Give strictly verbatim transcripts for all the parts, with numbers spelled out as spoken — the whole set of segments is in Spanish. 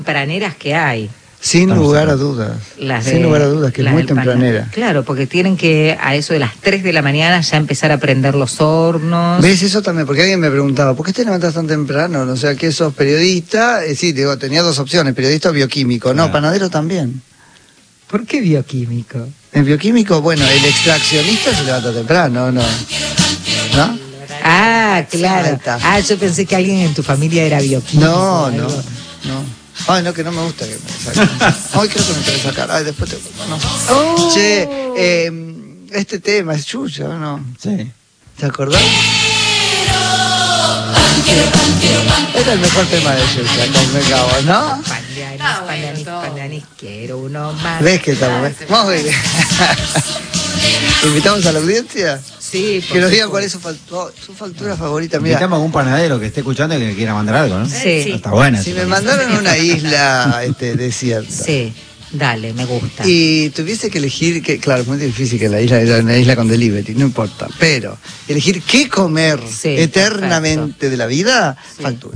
tempraneras que hay. Sin lugar a dudas. Las de, Sin lugar a dudas, que es muy tempranera. Claro, porque tienen que a eso de las tres de la mañana ya empezar a prender los hornos. ¿Ves eso también? Porque alguien me preguntaba, ¿por qué te levantas tan temprano? O sea, ¿qué sos periodista? Eh, sí, digo, tenía dos opciones, periodista o bioquímico. No, ah. panadero también. ¿Por qué bioquímico? En bioquímico, bueno, el extraccionista se levanta temprano, ¿no? ¿No? Ah, claro. Ah, yo pensé que alguien en tu familia era bioquímico. No, no, no. Ay, no, que no me gusta que me saquen. Ay, creo que me tenés que sacar. Ay, después te... No. Oh. Che, eh, este tema es chucha, ¿o no? Sí. ¿Te acordás? Este es el mejor tema de Yuya, con Me Cago, ¿no? Pandanis, pandanis, pandanis, quiero uno más. ¿Ves que estamos? ¿Ves? Vamos a ver. ¿Invitamos a la audiencia? Sí, que nos digan cuál es su, faltu su factura favorita. Mira, invitamos a algún panadero que esté escuchando y que quiera mandar algo, ¿no? Sí. Está buena. Si me mandaron a una isla este, desierta. Sí, dale, me gusta. Y tuviese que elegir, que claro, es muy difícil que la isla era una isla con delivery, no importa. Pero elegir qué comer sí, eternamente perfecto. De la vida, sí. Factura.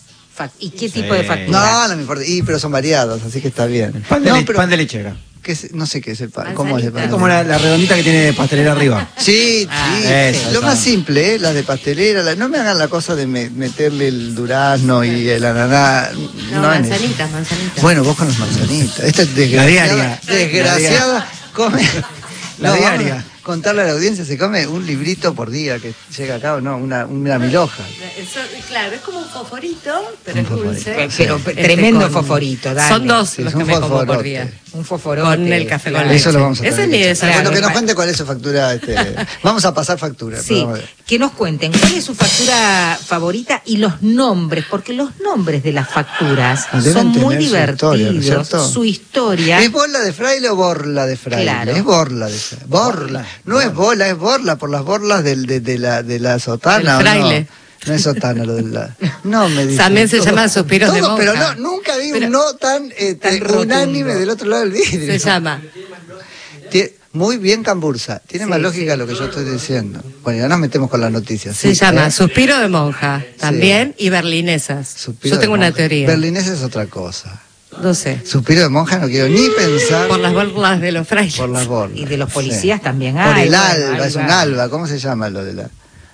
¿Y qué tipo sí. de factura? No, no me importa. Y, pero son variados, así que está bien. Pan de, no, le pero, pan de lechera. Es, no sé qué es el pan. ¿Cómo es el pan? Es como la, la redondita que tiene pastelera arriba. Sí, ah, sí. Eso, lo eso. más simple, ¿eh? Las de pastelera. La, no me hagan la cosa de me, meterle el durazno y el ananá. No, no manzanitas, manzanitas. Bueno, vos con las manzanitas. Esta es desgraciada. La diaria. Desgraciada. La Come. La no, diaria. Vamos a contarle a la audiencia, se come un librito por día que llega acá o no, una, una milhoja. Eso, claro, es como un fosforito, pero es dulce. Pero, pero sí. Tremendo este con, fosforito, dale. Son dos sí, los que me como por día. Un fosforote. Con el café con leche. leche. Eso lo vamos a Ese es mi desayuno. Bueno, que nos cuente cuál es su factura. Este, vamos a pasar factura. Sí, que nos cuenten cuál es su factura favorita y los nombres, porque los nombres de las facturas Deben son muy divertidos. Su historia, ¿no su historia. ¿Es bola de fraile o borla de fraile? Claro. Es borla de fraile. Borla. No borla. Es bola, es borla por las borlas del, de, de, la, de la sotana. El fraile. No? No es sotana lo de la... No me dicen. También se llama suspiros de monja. Pero no, nunca vi pero, un no tan, eh, tan unánime del otro lado del vidrio. Se llama. Tiene, muy bien Cambursa. Tiene sí, más lógica sí. Lo que yo estoy diciendo. Bueno, ya nos metemos con las noticias. Se ¿sí? llama ¿Eh? Suspiro de monja. También sí. Y berlinesas. Suspiro yo tengo una monja. teoría. Berlinesas es otra cosa. No sé. Suspiro de monja no quiero ni pensar. Por las borlas de los frailes. Por las borlas. Y de los policías sí. También hay. Por el bueno, alba, es un alba. ¿Cómo se llama lo de la...?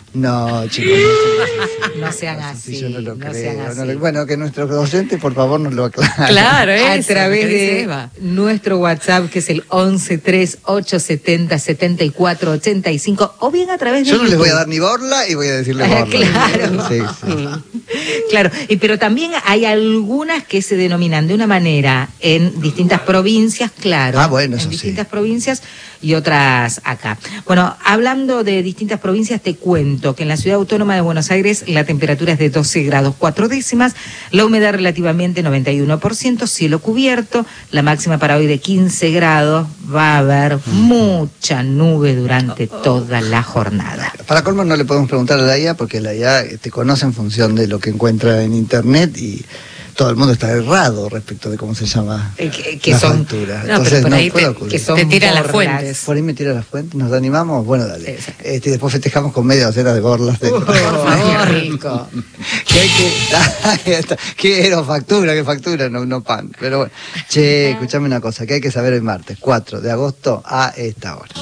No, chicos, no, no sean así. Yo no lo no creo. Sean así. No lo, bueno, que nuestros docentes, por favor, nos lo aclaren. Claro, a eso, través de Eva. Nuestro WhatsApp, que es el once tres ocho setenta setenta y cuatro ochenta y cinco, o bien a través de Yo no YouTube. les voy a dar ni borla y voy a decirle borla. Claro. Sí, sí. Claro, y, pero también hay algunas que se denominan de una manera en distintas provincias, claro. Ah, bueno, eso en distintas sí. provincias y otras acá. Bueno, hablando de distintas provincias, te cuento que en la Ciudad Autónoma de Buenos Aires la temperatura es de doce grados cuatro décimas, la humedad relativamente noventa y uno por ciento, cielo cubierto, la máxima para hoy de quince grados, va a haber mucha nube durante toda la jornada. Para colmo no le podemos preguntar a la I A porque la I A te conoce en función de lo que encuentra en internet y todo el mundo está errado respecto de cómo se llama eh, que, que la son, factura. No, Entonces pero por no ahí puedo te, que son te tira las fuentes. Por ahí me tira las fuentes, nos animamos, bueno, dale. Este, después festejamos con media docena de borlas. De... Uh, por favor, rico. que hay que... ¿Qué era factura? ¿Qué factura? No, no pan. Pero bueno. Che, escuchame una cosa, que hay que saber hoy martes, cuatro de agosto a esta hora.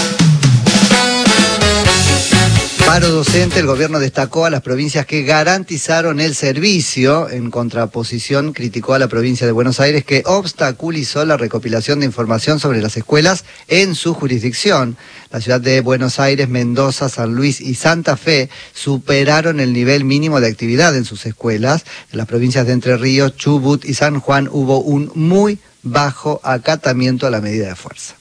Paro docente, el gobierno destacó a las provincias que garantizaron el servicio. En contraposición, criticó a la provincia de Buenos Aires que obstaculizó la recopilación de información sobre las escuelas en su jurisdicción. La ciudad de Buenos Aires, Mendoza, San Luis y Santa Fe superaron el nivel mínimo de actividad en sus escuelas. En las provincias de Entre Ríos, Chubut y San Juan hubo un muy bajo acatamiento a la medida de fuerza.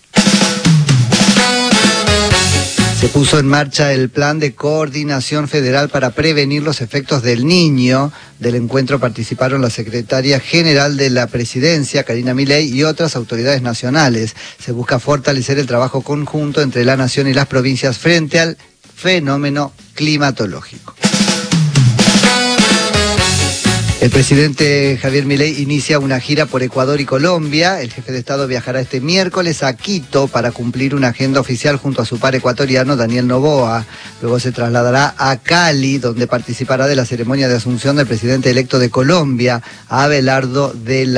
Se puso en marcha el plan de coordinación federal para prevenir los efectos del Niño. Del encuentro participaron la secretaria general de la presidencia, Karina Milei, y otras autoridades nacionales. Se busca fortalecer el trabajo conjunto entre la nación y las provincias frente al fenómeno climatológico. El presidente Javier Milei inicia una gira por Ecuador y Colombia. El jefe de Estado viajará este miércoles a Quito para cumplir una agenda oficial junto a su par ecuatoriano Daniel Noboa. Luego se trasladará a Cali, donde participará de la ceremonia de asunción del presidente electo de Colombia, Abelardo de la